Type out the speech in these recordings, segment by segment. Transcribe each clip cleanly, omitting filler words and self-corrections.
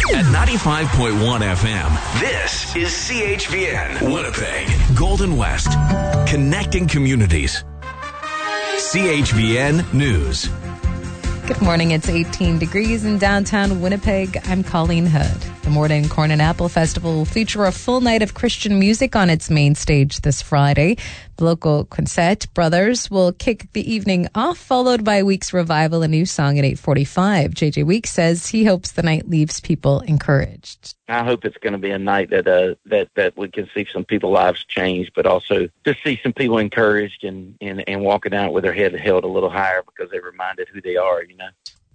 At 95.1 FM, this is CHVN, Winnipeg, Golden West, connecting communities. CHVN News. Good morning. It's 18 degrees in downtown Winnipeg. I'm Colleen Hood. The Morton Corn and Apple Festival will feature a full night of Christian music on its main stage this Friday. The local Quinset Brothers will kick the evening off, followed by Weeks Revival, a new song at 8:45. JJ Weeks says he hopes the night leaves people encouraged. I hope it's going to be a night that we can see some people's lives change, but also to see some people encouraged and walking out with their head held a little higher because they're reminded who they are, you know.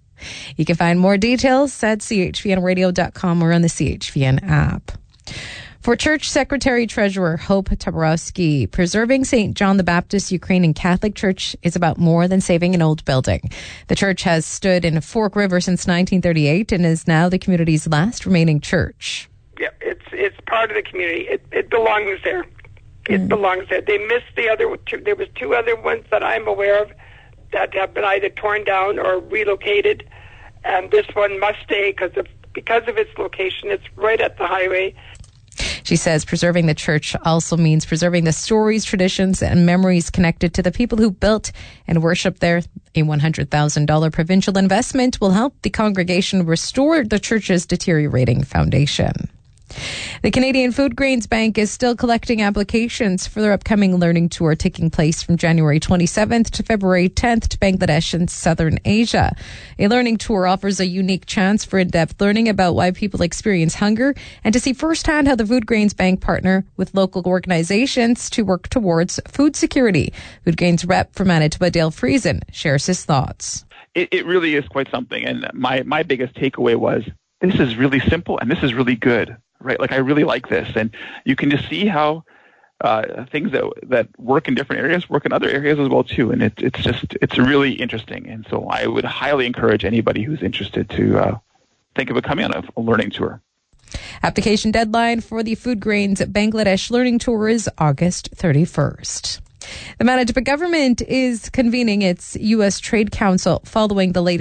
You can find more details at chvnradio.com or on the CHVN app. For Church Secretary Treasurer Hope Toborowski, preserving St. John the Baptist Ukrainian Catholic Church is about more than saving an old building. The church has stood in Fork River since 1938 and is now the community's last remaining church. Yeah, it's part of the community. It belongs there. It belongs there. They missed the other two. There was two other ones that I'm aware of that have been either torn down or relocated, and this one must stay because of its location. It's right at the highway. She says preserving the church also means preserving the stories, traditions, and memories connected to the people who built and worshiped there. A $100,000 provincial investment will help the congregation restore the church's deteriorating foundation. The Canadian Food Grains Bank is still collecting applications for their upcoming learning tour taking place from January 27th to February 10th to Bangladesh and Southern Asia. A learning tour offers a unique chance for in-depth learning about why people experience hunger and to see firsthand how the Food Grains Bank partner with local organizations to work towards food security. Food Grains rep for Manitoba, Dale Friesen, shares his thoughts. It really is quite something. And my biggest takeaway was this is really simple and this is really good. Right, like I really like this, and you can just see how things that work in different areas work in other areas as well too, and it's really interesting. And so I would highly encourage anybody who's interested to think about coming on a learning tour. Application deadline for the Food Grains Bangladesh Learning Tour is August 31st. The Manitoba government is convening its U.S. Trade Council following the latest